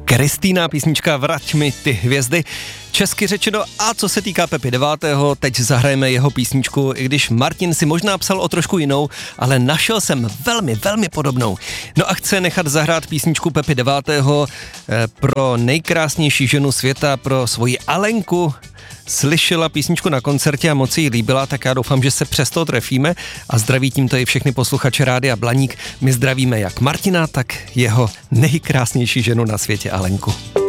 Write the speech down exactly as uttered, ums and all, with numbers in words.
Kristýna, písnička Vrať mi ty hvězdy. Česky řečeno, a co se týká Pepi devátého, teď zahrajeme jeho písničku, i když Martin si možná psal o trošku jinou, ale našel jsem velmi, velmi podobnou. No a chce nechat zahrát písničku Pepi devátého eh, pro nejkrásnější ženu světa, pro svoji Alenku. Slyšela písničku na koncertě a moc jí líbila, tak já doufám, že se přesto trefíme a zdraví tímto i všechny posluchače Rádia Blaník. My zdravíme jak Martina, tak jeho nejkrásnější ženu na světě Alenku.